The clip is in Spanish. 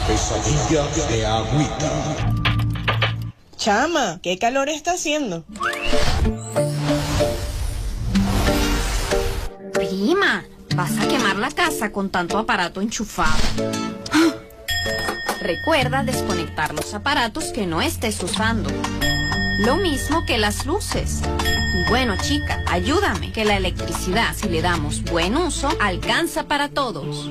pesadilla de Agüita. Chama, ¿qué calor está haciendo? Prima, vas a quemar la casa con tanto aparato enchufado. Recuerda desconectar los aparatos que no estés usando. Lo mismo que las luces. Y bueno, chica, ayúdame, que la electricidad, si le damos buen uso, alcanza para todos.